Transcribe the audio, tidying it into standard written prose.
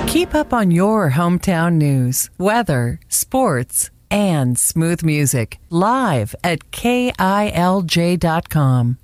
Keep up on your hometown news, weather, sports, and smooth music live at KILJ.com.